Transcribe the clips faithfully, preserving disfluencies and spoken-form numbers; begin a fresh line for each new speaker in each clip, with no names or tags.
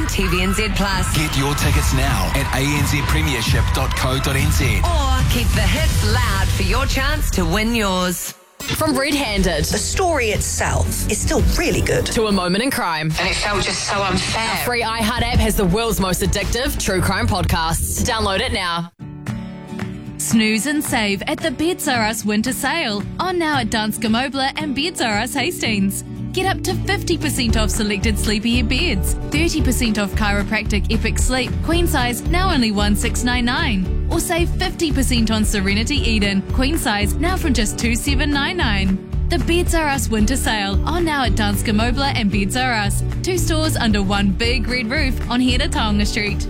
T V N Z Plus.
Get your tickets now at a n z premiership dot co dot n z.
Or keep the hits loud for your chance to win yours.
From Red Handed
The story itself is still really good.
to A Moment in Crime.
And it felt just so unfair.
Our free iHeart app has the world's most addictive true crime podcasts. Download it now.
Snooze and save at the Beds R Us winter sale. On now at Danske Møbler and Beds R Us Hastings. Get up to fifty percent off selected sleepyhead beds, thirty percent off chiropractic Epic Sleep, queen size now only one thousand six hundred ninety-nine. Or save fifty percent on Serenity Eden, queen size now from just two thousand seven hundred ninety-nine. The Beds R Us winter sale, on now at Danske Møbler and Beds R Us. Two stores under one big red roof on Hera Taonga Street.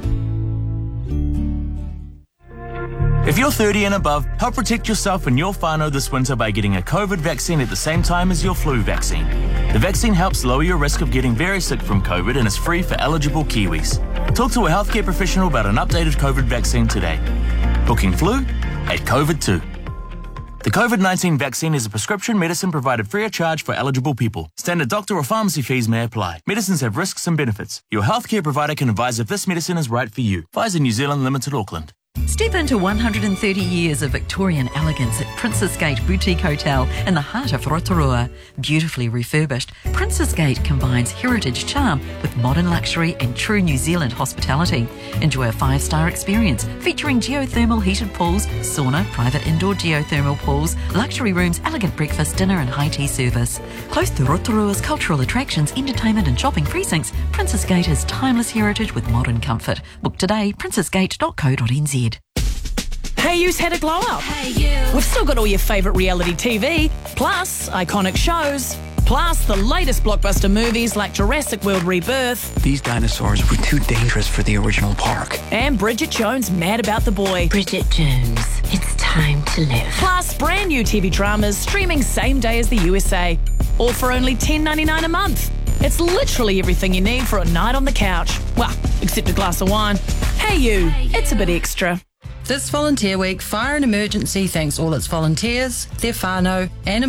If you're thirty and above, help protect yourself and your whānau this winter by getting a COVID vaccine at the same time as your flu vaccine. The vaccine helps lower your risk of getting very sick from COVID and is free for eligible Kiwis. Talk to a healthcare professional about an updated COVID vaccine today. Booking flu at COVID two. The COVID nineteen vaccine is a prescription medicine provided free of charge for eligible people. Standard doctor or pharmacy fees may apply. Medicines have risks and benefits. Your healthcare provider can advise if this medicine is right for you. Pfizer New Zealand Limited, Auckland.
Step into one hundred thirty years of Victorian elegance at Princess Gate Boutique Hotel in the heart of Rotorua. Beautifully refurbished, Princess Gate combines heritage charm with modern luxury and true New Zealand hospitality. Enjoy a five-star experience featuring geothermal heated pools, sauna, private indoor geothermal pools, luxury rooms, elegant breakfast, dinner and high tea service. Close to Rotorua's cultural attractions, entertainment and shopping precincts, Princess Gate is timeless heritage with modern comfort. Book today, princess gate dot co dot n z.
Hey You's had a glow up.
Hey you.
We've still got all your favourite reality T V, plus iconic shows, plus the latest blockbuster movies like Jurassic World Rebirth.
These dinosaurs were too dangerous for the original park.
And Bridget Jones' Mad About the Boy.
Bridget Jones, it's time to live.
Plus brand new T V dramas streaming same day as the U S A. All for only ten dollars ninety-nine a month. It's literally everything you need for a night on the couch. Well, except a glass of wine. Hey You,
Hey you.
It's a bit extra.
This Volunteer Week, Fire and Emergency thanks all its volunteers, their whānau and